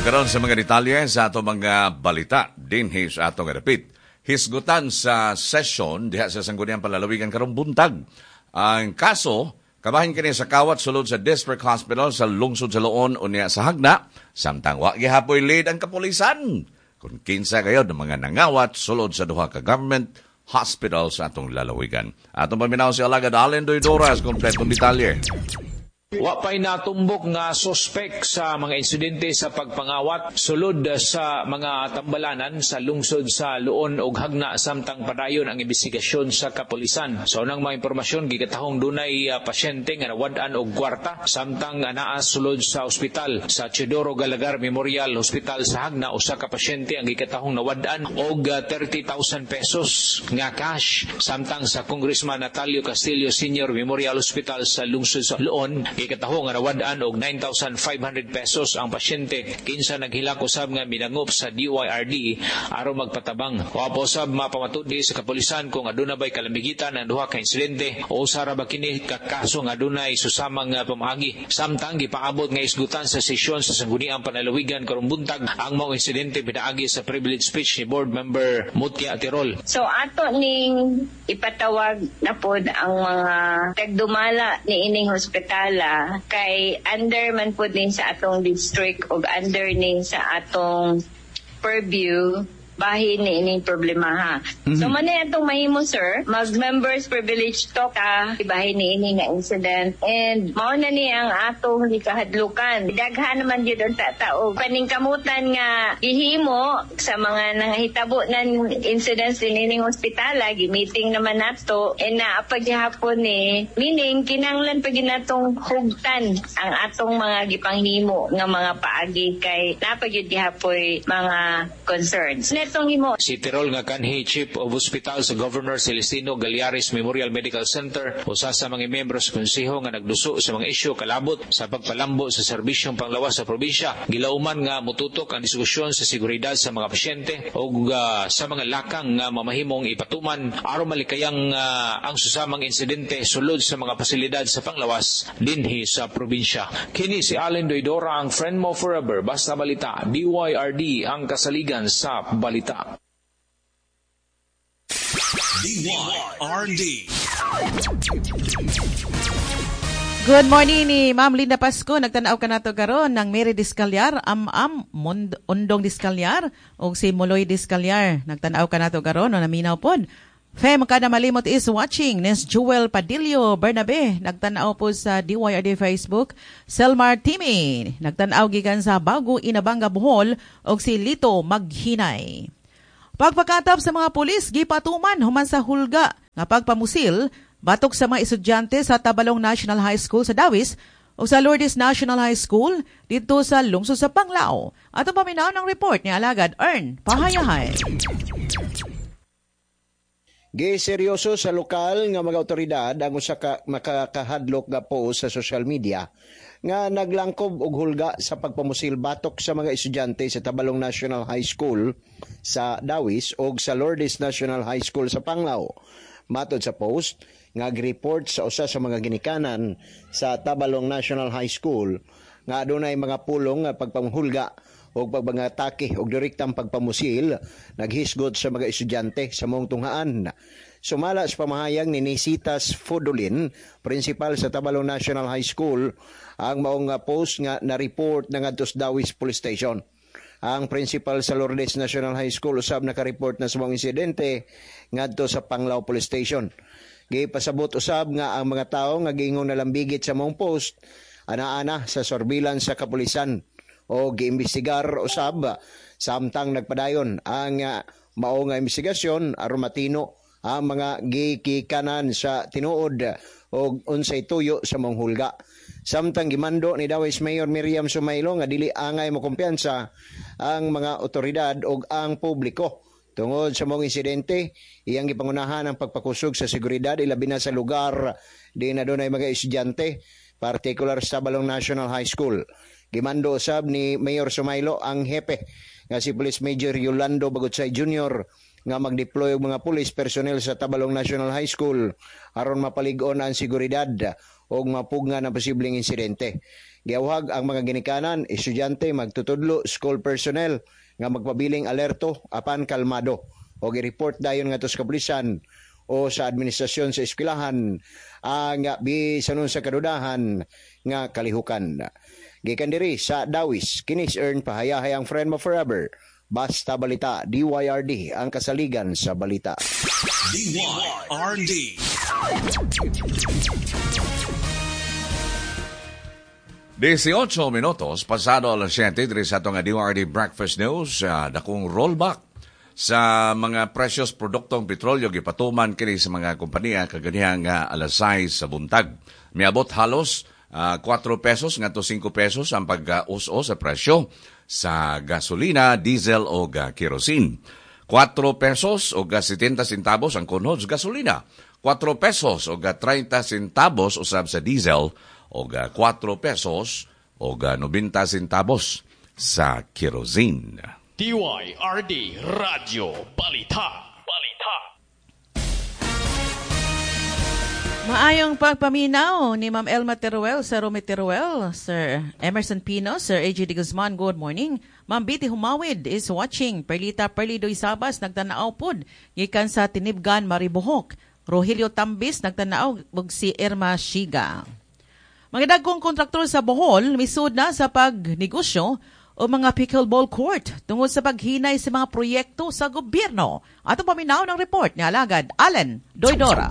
Karon sa mga detalye sa ato mga balita dinhi sa atong repit. Hisgutan sa session diha sa Sangguniang Palalawigan karong buntag. Ang kaso kabahin kini sa kawat sulod sa District Hospital sa lungsod sa Loon unya sa Hagna samtang wa gihapoy lead ang kapulisan. Kung kinsa gayod ng mga nangawat sulod sa duha ka government hospital sa atong lalawigan. Atong paminaw si Alagad Allen Doidoras kompletong detalye. Wa pa'y natumbok nga suspek sa mga insidente sa pagpangawat sulod sa mga tambalanan sa lungsod sa Luon ug Hagna samtang padayon ang investigasyon sa kapulisan. Sa unang mga impormasyon gikatahong dunay pasyente nga nawad-an og kwarta samtang anaa sulod sa ospital sa Chidoro Galagar Memorial Hospital sa Hagna usa ka pasyente ang gikatahong nawad-an og 30,000 pesos nga cash samtang sa Congressman Natalio Castillo Senior Memorial Hospital sa lungsod sa Luon ikataho nga nawad-an og 9,500 pesos ang pasyente. Kinsa naghilak usab nga minangop sa DYRD aron magpatabang. Wa pa usab mapamatudi sa kapulisan kung aduna bay kalamigitan ang duha ka insidente o usa ra ba kini ka kaso nga adunay susamang pamaagi. Samtang gipaabot nga isgutan sa sesyon sa Sangguniang Panalawigan karong buntag ang mga insidente pinaagi sa privilege speech ni board member Mutia Tirol. So ato ning ipatawag na pod ang mga tagdumala ni ining hospitala kay under man po din sa atong district o under din sa atong purview bahin ni ining problema ha. So manay atong mahimo sir, mag-members privilege talk bahin ni ini nga incident and mao na ni ang atong gikahadlukan. Daghan naman gyud ang tao paningkamutan nga gihimo sa mga nangahitabo nan incidents din ining ospitala, gi-meeting naman nato and naapag gihapon ni meaning kinahanglan pa ginatong hugtan ang atong mga gipanghimo nga mga paagi kay napag gyud gihapoy mga concerns. Si Tirol nga kanhi Chief of Hospital sa Governor Celestino Galiares Memorial Medical Center usa sa mga miyembro sa konseho nga nagduso sa mga isyu kalabot sa pagpalambo sa serbisyong panglawas sa probinsya. Gilauman nga mututok ang diskusyon sa seguridad sa mga pasyente o sa mga lakang nga mamahimong ipatuman aron malikayang ang susamang insidente sulod sa mga pasilidad sa panglawas dinhi sa probinsya. Kini si Allen Doidora, ang friend mo forever. Basta balita, DYRD ang kasaligan sa balita. DYRD. Good morning ni Ma'am Linda Pasco. Nagtanaw ka nato karon ng Mary Discalyar, Undong Discalyar o si Moloy Discalyar. Nagtanaw ka nato karon o naminaw pod. Fem kada malimot is watching. Nes Jewel Padillo Bernabe nagtanaw po sa DYRD Facebook. Selmar Timi nagtanaw gikan sa Bago Inabanga Bohol og si Lito Maghinay. Pagpakatap sa mga pulis gipatuman human sa hulga nga pagpamusil batok sa mga estudyante sa Tabalong National High School sa Dawis o sa Lourdes National High School dito sa lungsod sa Panglao. At ang paminaw ng report ni Alagad Ern Pahayahay. Seryoso sa lokal nga mga otoridad ang usa ka makakahadlok nga post sa social media nga naglangkob og hulga sa pagpamusil batok sa mga estudyante sa Tabalong National High School sa Dawis o sa Lourdes National High School sa Panglao. Matod sa post, nga report sa usa sa mga ginikanan sa Tabalong National High School nga adunay mga pulong nga pagpamhulga o pagbangatake o direktang pagpamusil naghisgot sa mga estudyante sa mong tunghaan. Sumala sa pamahayag ni Nisitas Fodolin, principal sa Tabalong National High School, ang maong post nga na-report ng Atos Dawis Police Station. Ang principal sa Lourdes National High School usab naka-report na sa mga insidente ngadto sa Panglao Police Station. Gipasabot usab nga ang mga tawo nga giingong nalambigit sa mong post ana-ana sa surveillance sa kapulisan o giimbestigar usab samtang nagpadayon ang mao nga investigasyon aron matino ang mga gikikanan sa tinuod o unsay tuyo sa mong hulga. Samtang gimando ni Dawis Mayor Miriam Sumaylo nga dili angay mo kumpiyansa ang mga otoridad o ang publiko. Tungod sa mong insidente, iyang gipangunahan ang pagpakusog sa seguridad ilabi na sa lugar di na doon ay mga estudyante, particular sa Tabalong National High School. Gimando usab ni Mayor Sumaylo ang hepe nga si Police Major Yolando Bagutsay Jr. nga mag-deploy og mga police personnel sa Tabalong National High School aron mapalig-on ang seguridad o mapugngan ang posibleng insidente. Giawhag ang mga ginikanan, estudyante magtutudlo, school personnel nga magpabiling alerto apan kalmado o gi-report dayon ngadto sa kapulisan o sa administrasyon sa eskwelahan ang bisanon sa kadudahan nga kalihukan. Gikan diri sa Dawis, kinis earn pahayahayang friend mo forever. Basta Balita, DYRD, ang kasaligan sa balita. DYRD. Minutos pasado alas 7 diri sa atong DYRD Breakfast News, dakong rollback sa mga precious produktong petrolyo gipatuman kini sa mga kompanya kaganihang alas 6 sa buntag. Miabot halos 4 pesos ngadto 5 pesos ang pag-us-o sa presyo sa gasolina, diesel o kerosene. 4 pesos o 70 centavos ang kunhod sa gasolina. 4 pesos o 30 centavos usab sa diesel o 4 pesos o 90 centavos sa kerosene. DYRD Radio Balita. Maayong pagpaminaw ni Ma'am Elma Teruel, Sir Romy Teruel, Sir Emerson Pino, Sir A.J. de Guzman, good morning. Ma'am Betty Humawid is watching. Perlita Perlidoy Sabas, nagtanaaw pod. Gikan sa Tinibgan, Maribohok. Rogelio Tambis, nagtanaaw. Ug si Irma Shiga. Mga dagkong kontraktor sa Bohol, misud na sa pagnegosyo o mga pickleball court tungod sa paghinay sa mga proyekto sa gobyerno. Atong paminaw ng report ni Alagad Allen Doydora.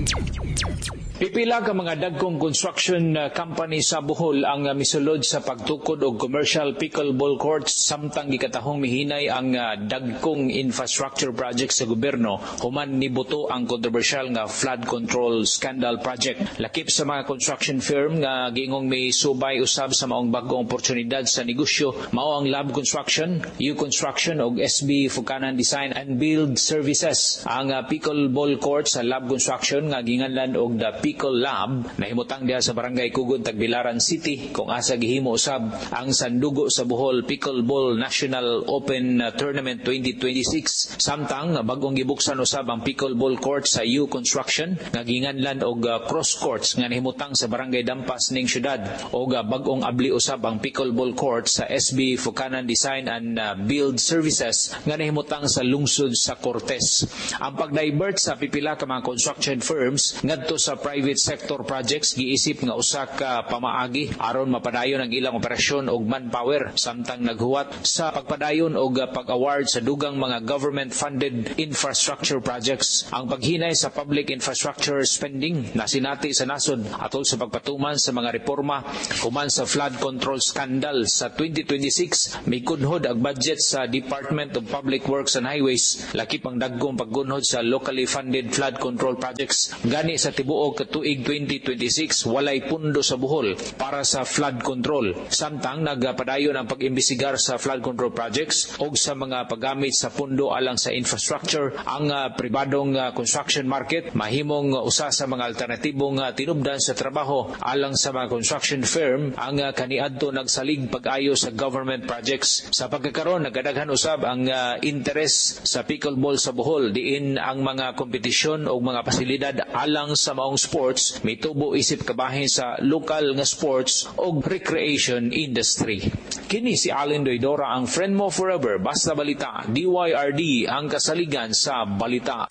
Pipila ka mga dagkong construction company sa Bohol ang misulod sa pagtukod og commercial pickleball courts samtang gikatahong mihinay ang dagkong infrastructure project sa gobyerno human nibuto ang controversial nga flood control scandal project. Lakip sa mga construction firm nga giingong may subay usab sa maong bag-ong oportunidad sa negosyo mao ang Lab Construction, U Construction ug SB Fukanan Design and Build Services. Ang pickleball court sa Lab Construction nga ginganlan og the Pickle Lab nahimutang diha sa Barangay Kugod, Tagbilaran City kung asa gihimo usab ang sandugo sa Bohol Pickleball National Open Tournament 2026. Samtang bag-ong gibuksan usab ang pickleball court sa U Construction nga ginganlan og cross courts nga nahimutang sa Barangay Dampas ning syudad og bag-ong abli usab ang pickleball court sa SB Fukanan Design and Build Services nga nahimutang sa lungsod sa Cortes. Ang pag-divert sa pipila ka mga construction firms ngadto sa private sector projects giisip nga usa ka pamaagi aron mapadayon ang ilang operasyon og manpower samtang naghuwat sa pagpadayon og pag-award sa dugang mga government-funded infrastructure projects. Ang paghinay sa public infrastructure spending na sinati sa nasod atol sa pagpatuman sa mga reforma human sa flood control scandal sa 2026 may kunhod ang budget sa Department of Public Works and Highways lakip ang dagkong paggunhod sa locally funded flood control projects. Gani sa tibuok tuig 2026 walay pundo sa Bohol para sa flood control. Samtang nagpadayon ang pag-imbestigar sa flood control projects o sa mga paggamit sa pundo alang sa infrastructure, ang pribadong construction market mahimong usa sa mga alternatibong tinubdan sa trabaho alang sa mga construction firm ang kaniadto nagsalig pag-ayo sa government projects. Sa pagkakaroon nagadaghan usab ang interes sa pickleball sa Bohol diin ang mga kompetisyon o mga pasilidad alang sa maong sports may tubo isip kabahin sa lokal nga sports o recreation industry. Kini si Allen Doydora, ang friend mo forever. Basta Balita, DYRD, ang kasaligan sa balita.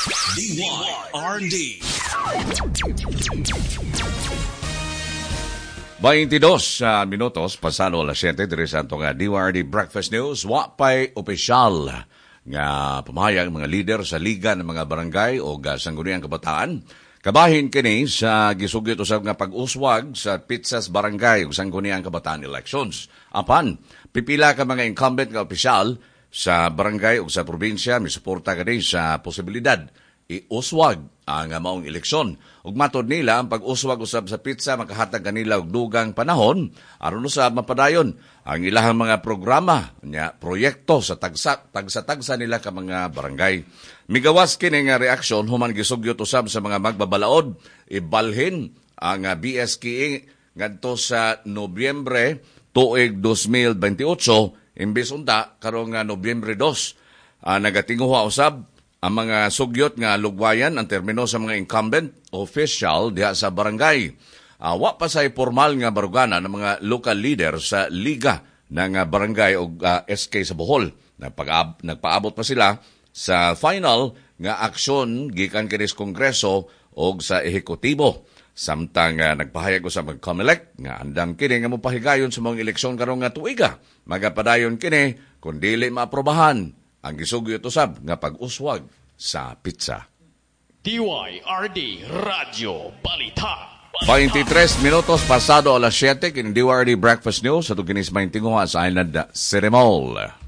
DYRD. 22 minutos pasado alas 7 diri sa atong DYRD Breakfast News. Wa pay opisyal nga pamahayag mga leader sa liga ng mga barangay o sangguniang kabataan. Kabahin kini sa gisugyot usab nga pag-uswag sa Pizzas Barangay ug sangguniang kabataan elections. Apan pipila ka mga incumbent nga opisyal sa barangay ug sa probinsya misuporta kani sa posibilidad iuswag ang maong eleksyon. Ug matod nila ang pag-uswag usab sa pizza makahatag kanila og dugang panahon aron usab mapadayon ang ilahang mga programa nya proyekto sa tagsa nila ka mga barangay. Migawas kini nga reaksyon human gisugyot usab sa mga magbabalaod ibalhin ang BSKE ngadto sa Nobyembre tuig 2028 imbes unta karong Nobyembre 2 nagatinguha usab ang mga sugyot nga lugwayan ang termino sa mga incumbent official diha sa barangay. wa pa say formal nga barugana ng mga local leaders sa liga ng barangay o SK sa Bohol. Nagpaabot pa sila sa final nga aksyon gikan kini sa Kongreso o sa ehekutibo. Samtang nagpahayag ko sa mag-COMELEC nga andam kini nga mopahigayon sa mga eleksyon karong nga tuiga. Magapadayon kini kung dili maaprobahan ang gisugyot usab nga pag-uswag sa pizza. DYRD Radio Balita. 23 minutos pasado alas 7 kini DYRD Breakfast News sa tuginis maintinguha sa Island City Mall.